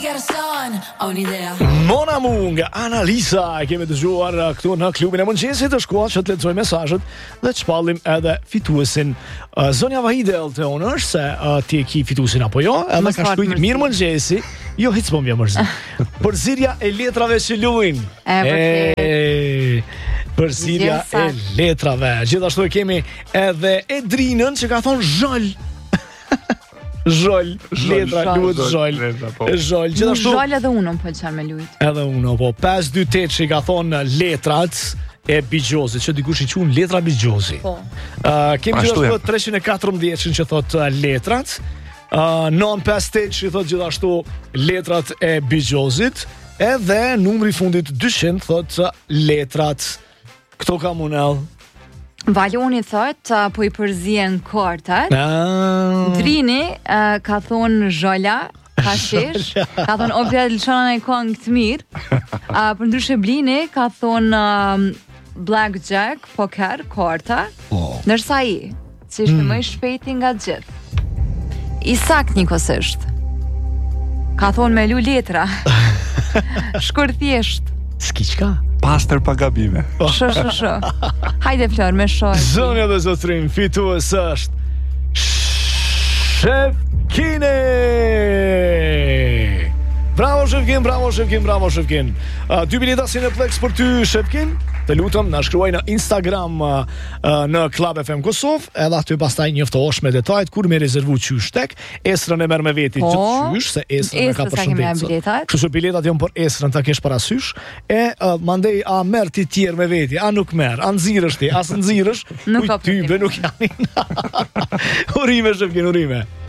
Mon amour nga Analisa kemi dëgjuar këtu në klubin e mëngjesit, është koha që të lexoj mesazhet dhe të shpallim edhe fituesin. Zonja Vahide Elteon është se ti e ki fituesin apo jo? Edhe ka shkruajtur mirë mëngjesi. Jo, hiç po më mërzi. Përzirja e letrave që luajn. Përzirja e letrave. Gjithashtu e kemi edhe Edrinën që ka thonë zhol. Zhol, letra luhet zhol. Zhol, gjithashtu. Zhol edhe unë po çan me lut. Edhe unë po 528 që ka thonë letrat e Bigjozit, që dikush i quhen letra Bigjozi. Po. Kemi gjithashtu 314 që thot letrat. 958 që thot gjithashtu letrat e Bigjozit, edhe numri i fundit 200 thot letrat. Kto ka munell? Valoni thot po i përzien kartat. Drini ka thonë zhola, ka shesh, ka thonë opja lëshona në kong të mirë. Për ndryshe Blini ka thonë blackjack, poker, karta. Ndërsa i, që ishte më i shpejti nga gjithë. Isak Nikosisht ka thonë me lu letra. Shkurthjesht. S'kiçka. Pastër pa gabime. Shë. Hajde Flor me shoj. Zonja dhe zotrim, fitues është Shevkini. Bravo Shevkin. 2 bileta Cineplex për ty Shevkin. Të lutem na shkruaj në Instagram në Club FM Kosovë, edhe aty pastaj njoftohesh me detajet kur më rezervu qysh tek. Esrën e merr me veti gjithçysh se Esrën ka përshëndetje. Kështu që biletat janë për Esrën ta kesh parasysh e mandej a merr ti tjerë me veti, a nuk merr, a nxirresh ti, as nxirresh, nuk ka ty be nuk janë. Urime Shevkin, urime.